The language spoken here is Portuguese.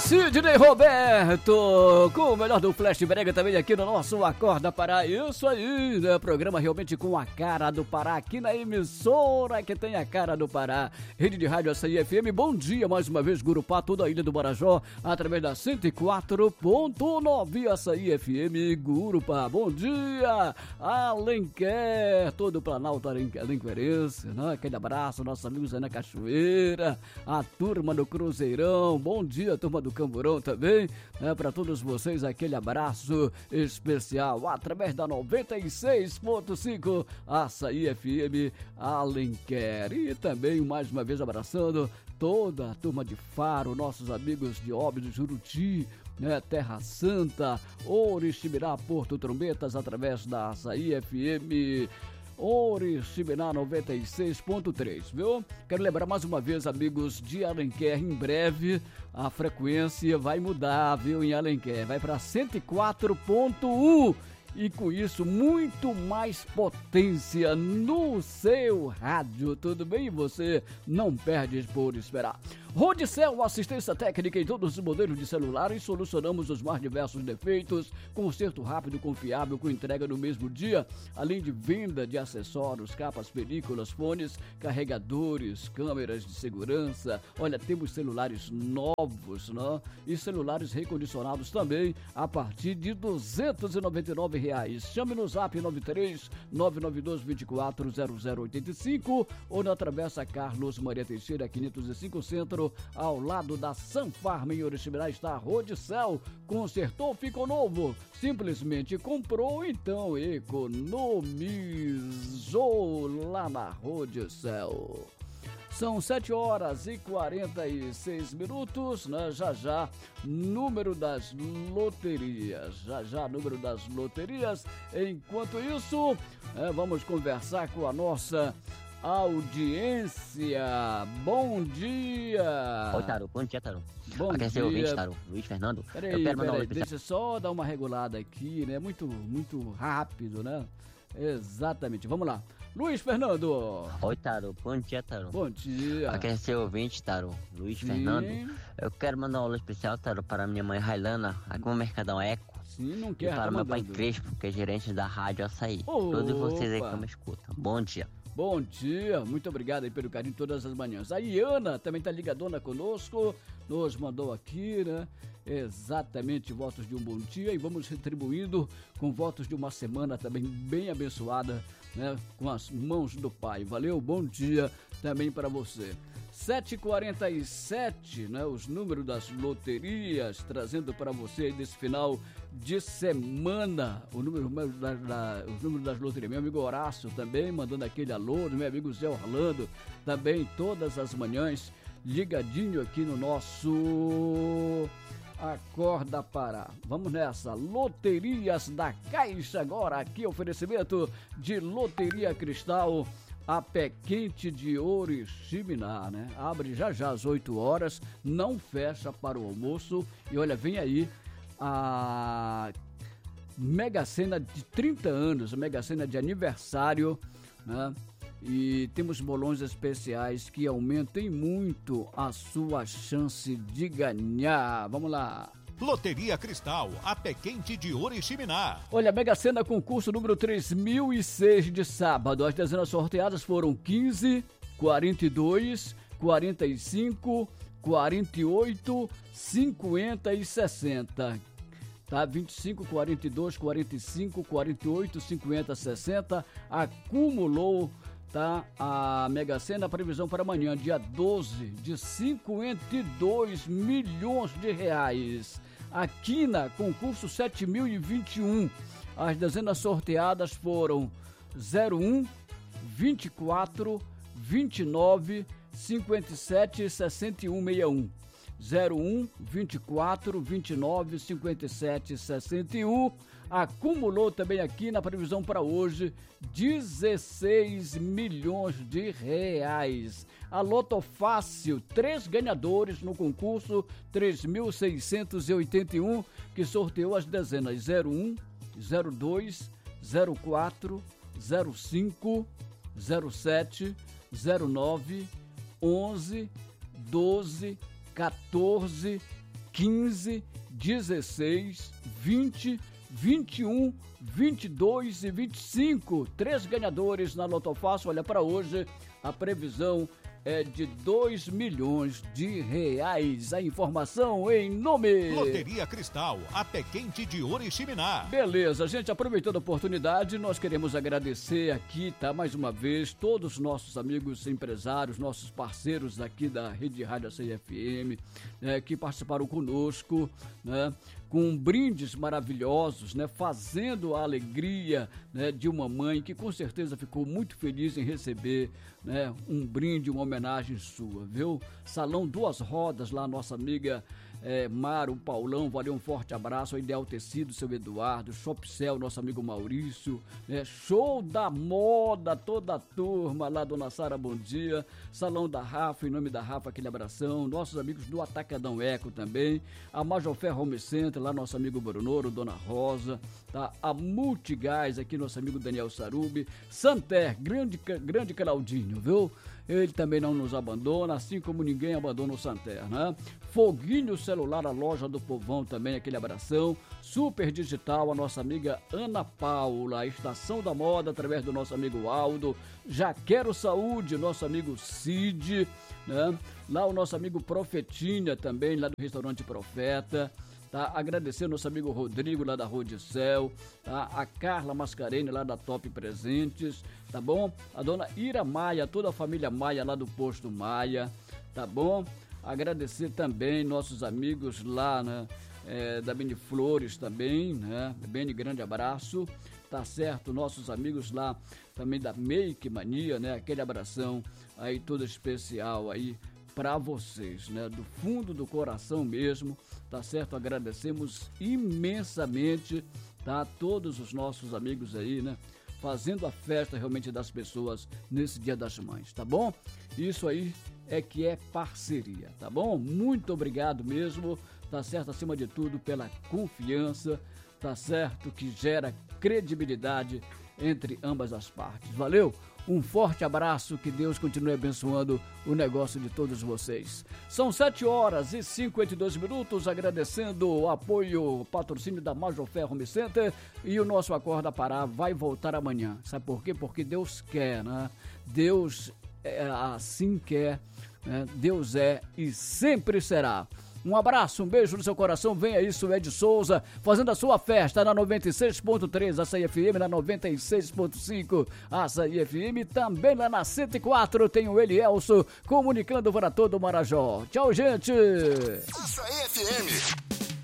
Sidney Roberto, com o melhor do Flash Brega também aqui no nosso Acorda Pará. Isso aí, né? Programa realmente com a cara do Pará, aqui na emissora que tem a cara do Pará. Rede de Rádio Açaí FM, bom dia mais uma vez, Gurupá, toda a ilha do Marajó, através da 104.9 Açaí FM, Gurupá. Bom dia, Alenquer, todo o Planalto Alenquerense, né? Aquele abraço, nossos amigos aí na Cachoeira, a turma do Cruzeirão, bom dia, turma do Camburão também, né? Para todos vocês, aquele abraço especial através da 96.5 Açaí FM Alenquer. E também, mais uma vez, abraçando toda a turma de Faro, nossos amigos de Óbidos, Juruti, né? Terra Santa, Oriximiná, Porto Trombetas, através da Açaí FM Oriximiná 96.3, viu? Quero lembrar mais uma vez, amigos de Alenquer, em breve a frequência vai mudar, viu? Em Alenquer, vai para 104.1 e com isso muito mais potência no seu rádio, tudo bem? E você não perde por esperar. Rodicel, assistência técnica em todos os modelos de celulares, solucionamos os mais diversos defeitos, conserto rápido, confiável, com entrega no mesmo dia, além de venda de acessórios, capas, películas, fones, carregadores, câmeras de segurança. Olha, temos celulares novos, né? E celulares recondicionados também a partir de R$ 299. Chame no Zap 93 992 24 0085 ou na Travessa Carlos Maria Teixeira 505 Centro, ao lado da Sanfarm em Oriximiná. Está a Rodicel. Consertou, ficou novo. Simplesmente comprou, então economizou lá na Rodicel. São 7h46, né? Já, número das loterias. Número das loterias. Enquanto isso, vamos conversar com a nossa audiência. Bom dia. Oi, Taru. Bom dia, Taru. Bom dia. Aqui é seu ouvinte, Taru. Luiz Fernando. Peraí, deixa eu só dar uma regulada aqui, né? Muito rápido, né? Exatamente. Vamos lá. Luiz Fernando. Oi, Taru. Bom dia, Taru. Bom dia. Aqui é seu ouvinte, Taru. Luiz Fernando. Eu quero mandar um alô especial, Taru, para minha mãe Railana, aqui no Mercadão Eco. Sim, não quer. E para meu pai Crespo, que é gerente da Rádio Açaí. Todos vocês aí que me escutam. Bom dia. Bom dia, muito obrigado aí pelo carinho todas as manhãs. A Iana também tá ligadona conosco, nos mandou aqui, né? Exatamente, votos de um bom dia, e vamos retribuindo com votos de uma semana também bem abençoada, né? Com as mãos do Pai. Valeu, bom dia também para você. 7h47, né? Os números das loterias, trazendo para você aí desse final de semana os números das loterias. Meu amigo Horácio também mandando aquele alô, meu amigo Zé Orlando também todas as manhãs ligadinho aqui no nosso Acorda Pará. Vamos nessa, loterias da Caixa agora, aqui oferecimento de Loteria Cristal, a Pé Quente de Oriximiná, né? Abre já às 8 horas, não fecha para o almoço. E olha, vem aí a Mega Sena de 30 anos, a Mega Sena de aniversário, né? E temos bolões especiais que aumentem muito a sua chance de ganhar. Vamos lá. Loteria Cristal, a Pé Quente de Oriximiná. Olha, Mega Sena concurso número 3006 de sábado. As dezenas sorteadas foram 15, 42, 45, 48, 50 e 60. Tá? 25, 42, 45, 48, 50, 60. Acumulou, tá? A Mega Sena, a previsão para amanhã, dia 12, de 52 milhões de reais. A Quina, concurso 7021. As dezenas sorteadas foram 01, 24, 29, 57 e 61, 61. 01, 24, 29, 57, 61. Acumulou também aqui na previsão para hoje 16 milhões de reais. A Loto Fácil, 3 ganhadores no concurso 3.681, que sorteou as dezenas 01, 02, 04, 05, 07, 09, 11, 12, 14, 15, 16, 20, 21, 22 e 25. 3 ganhadores na Loto Fácil. Olha, para hoje a previsão é de 2 milhões de reais. A informação em nome... Loteria Cristal, a pé quente de Oriximiná. Beleza, gente, aproveitando a oportunidade, nós queremos agradecer aqui, tá, mais uma vez, todos os nossos amigos empresários, nossos parceiros aqui da Rede Rádio Açaí FM, que participaram conosco, né, com brindes maravilhosos, né, fazendo a alegria, né, de uma mãe que com certeza ficou muito feliz em receber, né, um brinde, uma homenagem sua, viu? Salão Duas Rodas, lá nossa amiga Mara, o Paulão, valeu, um forte abraço. A Ideal Tecido, seu Eduardo, Shopcel, nosso amigo Maurício, né? Show da Moda, toda a turma lá, Dona Sara, bom dia. Salão da Rafa, em nome da Rafa, aquele abração. Nossos amigos do Atacadão Eco também. A Major Ferro Home Center, lá nosso amigo Brunoro, Dona Rosa, tá? A Multigás, aqui nosso amigo Daniel Sarubi. Santer, grande Claudinho, viu? Ele também não nos abandona, assim como ninguém abandona o Santer, né? Foguinho Celular, a loja do Povão também, aquele abração. Super Digital, a nossa amiga Ana Paula. A Estação da Moda, através do nosso amigo Aldo. Já Quero Saúde, nosso amigo Cid, né? Lá o nosso amigo Profetinha também, lá do Restaurante Profeta. Tá? Agradecer ao nosso amigo Rodrigo, lá da Rodicel, tá? A Carla Mascarene, lá da Top Presentes, tá bom? A dona Ira Maia, toda a família Maia, lá do Posto Maia, tá bom? Agradecer também nossos amigos lá, né? Da Beni Flores também, né? Beni, grande abraço, tá certo? Nossos amigos lá também da Make Mania, né? Aquele abração aí todo especial aí para vocês, né? Do fundo do coração mesmo, tá certo? Agradecemos imensamente, tá? Todos os nossos amigos aí, né? Fazendo a festa realmente das pessoas nesse Dia das Mães, tá bom? Isso aí é que é parceria, tá bom? Muito obrigado mesmo, tá certo? Acima de tudo, pela confiança, tá certo? Que gera credibilidade entre ambas as partes. Valeu? Um forte abraço, que Deus continue abençoando o negócio de todos vocês. São 7h52, agradecendo o apoio, o patrocínio da Major Ferro Home Center, e o nosso Acorda Pará vai voltar amanhã. Sabe por quê? Porque Deus quer, né? Deus assim quer, né? Deus é e sempre será. Um abraço, um beijo no seu coração. Vem aí, Suede Souza, fazendo a sua festa na 96.3 Açaí FM, na 96.5 Açaí FM, também lá na 104 tem o Elielso comunicando para todo o Marajó. Tchau, gente! Açaí FM.